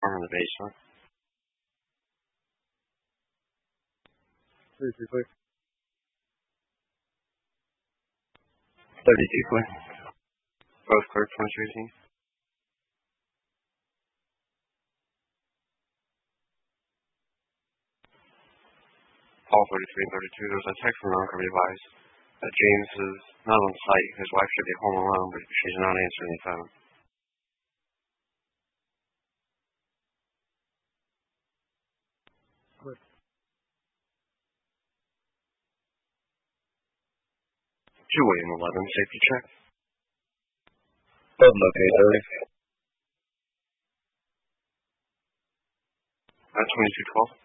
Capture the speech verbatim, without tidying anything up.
from the basement. thirty-two clear. thirty-two clear. Both clear, twenty-three team. Paul thirty-three thirty-two, there's a text from Uncle Levi's that James is not on site. His wife should be home alone, but she's not answering the phone. Clear. two William eleven, safety check. Both located. At twenty-two twelve.